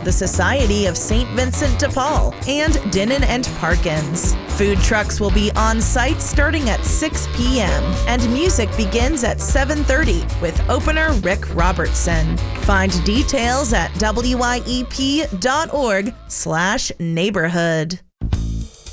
the Society of St. Vincent de Paul, and Dinnan and Parkins. Food trucks will be on site starting at 6 p.m., and music begins at 7:30 with opener Rick Robertson. Find details at wyep.org/neighborhood.